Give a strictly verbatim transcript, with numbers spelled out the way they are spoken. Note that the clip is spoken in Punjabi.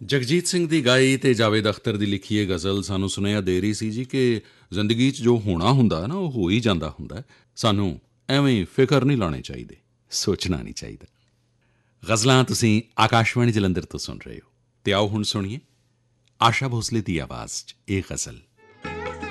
ਜਗਜੀਤ ਸਿੰਘ ਦੀ ਗਾਈ ਅਤੇ ਜਾਵੇਦ ਅਖਤਰ ਦੀ ਲਿਖੀ ਇਹ ਗਜ਼ਲ ਸਾਨੂੰ ਸੁਨੇਹਾ ਦੇ ਰਹੀ ਸੀ ਜੀ ਕਿ ਜ਼ਿੰਦਗੀ 'ਚ ਜੋ ਹੋਣਾ ਹੁੰਦਾ ਨਾ ਉਹ ਹੋ ਹੀ ਜਾਂਦਾ ਹੁੰਦਾ। ਸਾਨੂੰ ਐਵੇਂ ਫਿਕਰ ਨਹੀਂ ਲਾਉਣੇ ਚਾਹੀਦੇ, ਸੋਚਣਾ ਨਹੀਂ ਚਾਹੀਦਾ। ਗਜ਼ਲਾਂ ਤੁਸੀਂ ਆਕਾਸ਼ਵਾਣੀ ਜਲੰਧਰ ਤੋਂ ਸੁਣ ਰਹੇ ਹੋ ਅਤੇ ਆਓ ਹੁਣ ਸੁਣੀਏ ਆਸ਼ਾ ਭੋਸਲੇ ਦੀ ਆਵਾਜ਼ 'ਚ ਇਹ ਗਜ਼ਲ।